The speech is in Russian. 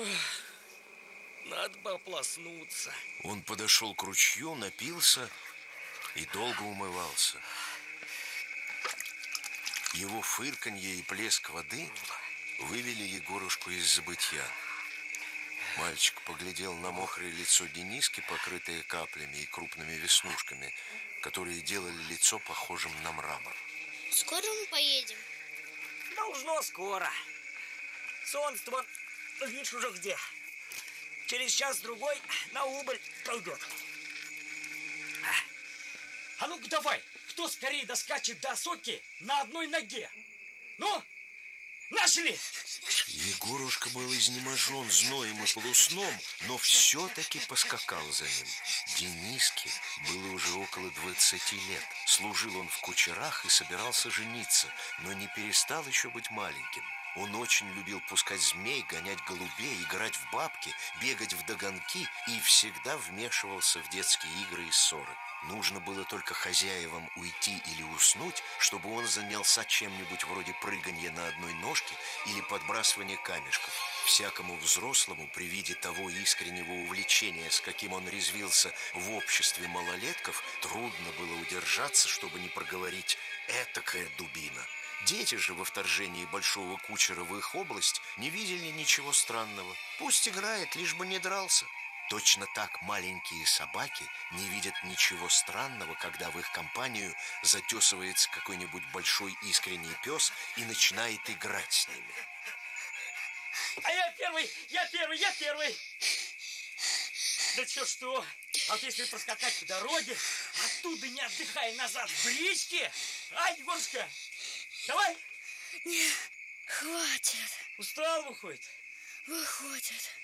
Надо бы ополоснуться. Он подошел к ручью, напился и долго умывался. Его фырканье и плеск воды вывели Егорушку из забытья. Мальчик поглядел на мокрое лицо Дениски, покрытое каплями и крупными веснушками, которые делали лицо похожим на мрамор. Скоро мы поедем? Должно скоро. Солнце-то вон, видишь, уже где. Через час-другой на убыль пойдет. А ну-ка давай, кто скорее доскачет до Осоки на одной ноге? Ну, нашли! Егорушка был изнеможен зноем и полусном, но все-таки поскакал за ним. Дениске было уже около 20 лет. Служил он в кучерах и собирался жениться, но не перестал еще быть маленьким. Он очень любил пускать змей, гонять голубей, играть в бабки, бегать в догонки и всегда вмешивался в детские игры и ссоры. Нужно было только хозяевам уйти или уснуть, чтобы он занялся чем-нибудь вроде прыганья на одной ножке или подбрасывания камешков. Всякому взрослому при виде того искреннего увлечения, с каким он резвился в обществе малолетков, трудно было удержаться, чтобы не проговорить «этакая дубина». Дети же во вторжении большого кучера в их область не видели ничего странного. Пусть играет, лишь бы не дрался. Точно так маленькие собаки не видят ничего странного, когда в их компанию затесывается какой-нибудь большой искренний пес и начинает играть с ними. А я первый, я первый, я первый! Да что? А вот если проскакать по дороге, оттуда не отдыхая назад в бричке, ай, Егорушка, давай! Нет, хватит. Устал, выходит? Выходит.